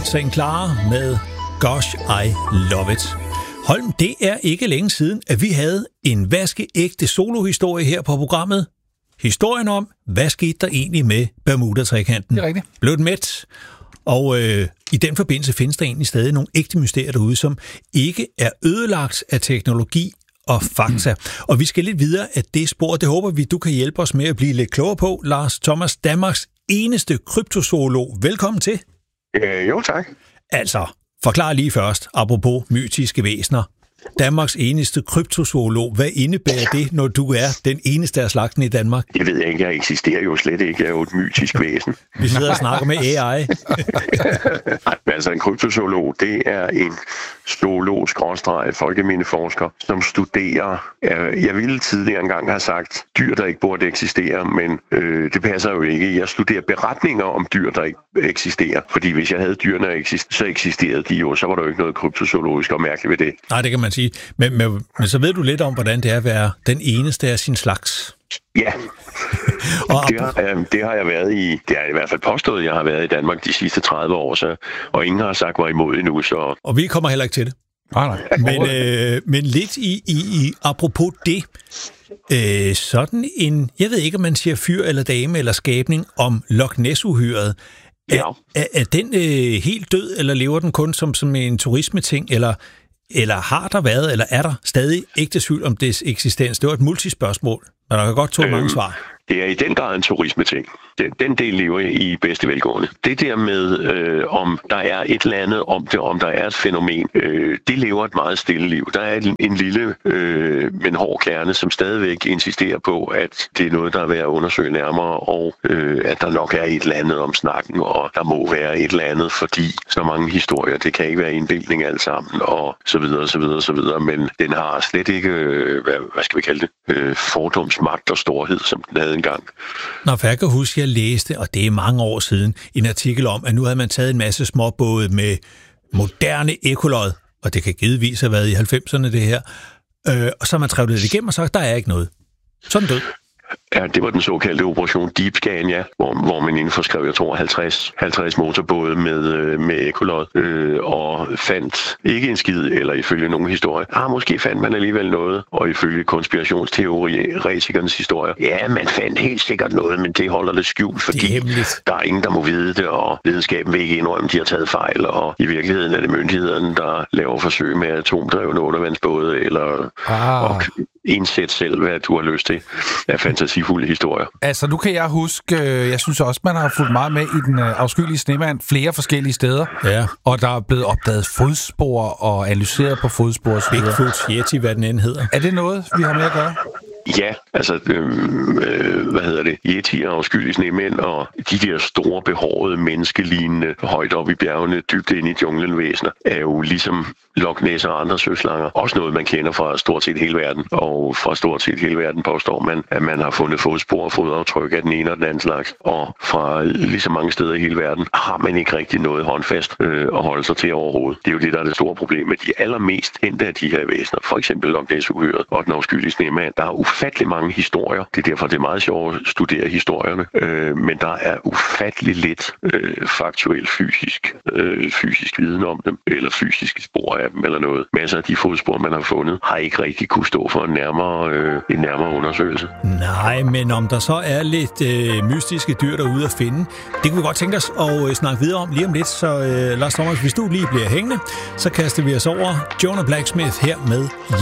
St. Clara med Gosh, I Love It. Holm, det er ikke længe siden, at vi havde en vaskeægte solohistorie her på programmet. Historien om, hvad skete der egentlig med Bermuda-trekanten? Det er rigtigt. Blev den mæt? Og i den forbindelse findes der egentlig stadig nogle ægte mysterier derude, som ikke er ødelagt af teknologi og fakta. Og vi skal lidt videre af det spor. Det håber vi, du kan hjælpe os med at blive lidt klogere på. Lars Thomas, Danmarks eneste kryptozoolog. Velkommen til. Jo, tak. Altså, forklar lige først, apropos mytiske væsener. Danmarks eneste kryptozoolog. Hvad indebærer det, når du er den eneste af slagten i Danmark? Jeg ved ikke, jeg eksisterer jo slet ikke. Jeg er jo et mytisk væsen. Vi sidder og snakker med AI. Altså en kryptozoolog, det er en zoolog-folkemindeforsker, som studerer. Jeg ville tidligere engang have sagt dyr, der ikke burde eksistere, men det passer jo ikke. Jeg studerer beretninger om dyr, der ikke eksisterer. Fordi hvis jeg havde dyrene, så eksisterede de jo, så var der jo ikke noget kryptozoologisk og mærkeligt ved det. Nej, det kan man sige. Men så ved du lidt om, hvordan det er at være den eneste af sin slags. Ja, det har jeg været i. Det har jeg i hvert fald påstået, at jeg har været i Danmark de sidste 30 år, og ingen har sagt mig imod endnu. Så. Og vi kommer heller ikke til det. Nej. Men lidt i apropos det, sådan en, jeg ved ikke, om man siger fyr eller dame eller skabning om Loch Ness-uhyret. Er den helt død, eller lever den kun som en turismeting, eller har der været, eller er der stadig ægte tvivl om dets eksistens? Det var et multispørgsmål, men der kan godt tage mange svar. Det er i den grad en turismeting. Den del lever i bedste velgående. Det der med, om der er et eller andet om det, om der er et fænomen, det lever et meget stille liv. Der er en lille, men hård kerne, som stadigvæk insisterer på, at det er noget, der er værd at undersøge nærmere, og at der nok er et eller andet om snakken, og der må være et eller andet, fordi så mange historier, det kan ikke være indbildning alt sammen, og så videre, så videre, så videre. Men den har slet ikke, hvad skal vi kalde det, fordomsmagt og storhed, som den havde engang. Nå, for jeg kan huske, jeg læste, og det er mange år siden, en artikel om, at nu havde man taget en masse småbåde med moderne ekkolod, og det kan givetvis have været i 90'erne det her, og så har man trævlet det igennem og sagt, der er ikke noget. Sådan død. Ja, det var den såkaldte Operation Deep Scan, ja, hvor man inden for skrev, jeg tror, 50 motorbåde med ekkolod, og fandt ikke en skid, eller ifølge nogle historier. Måske fandt man alligevel noget, og ifølge konspirationsteoretikernes historie. Ja, man fandt helt sikkert noget, men det holder det skjult, fordi der er ingen, der må vide det, og videnskaben vil ikke indrømme, at de har taget fejl, og i virkeligheden er det myndighederne, der laver forsøg med atomdrevne undervandsbåde, eller indsæt selv, hvad du har lyst til af fantasifulde historier. Altså, nu kan jeg huske, jeg synes også, man har fulgt meget med i den afskyelige snemand flere forskellige steder, ja. Og der er blevet opdaget fodspor og analyseret på fodspor. Bigfoot, Yeti, hvad den end hedder. Er det noget, vi har med at gøre? Ja, altså, Yetier og afskyelige snemænd og de der store, behårede, menneskelignende, højt op i bjergene, dybt inde i junglen væsener, er jo ligesom Loch Ness og andre søslanger. Også noget, man kender fra stort set hele verden. Og fra stort set hele verden påstår man, at man har fundet fodspor og fodaftryk af den ene og den anden slags. Og fra lige så mange steder i hele verden har man ikke rigtig noget håndfast at holde sig til overhovedet. Det er jo det, der er det store problem med de allermest kendte af de her væsener. For eksempel Loch Ness-uhyret og den afskyelige snemand. Der er ufattelig mange historier. Det er derfor, det er meget sjovt at studere historierne. Men der er ufattelig lidt faktuel fysisk viden om dem, eller fysiske spor af dem, eller noget. Masser af de fodspor, man har fundet, har ikke rigtig kunne stå for en nærmere undersøgelse. Nej, men om der så er lidt mystiske dyr derude at finde, det kunne vi godt tænke os at snakke videre om lige om lidt. Så Lars Thomas, hvis du lige bliver hængende, så kaster vi os over Jonah Blacksmith her med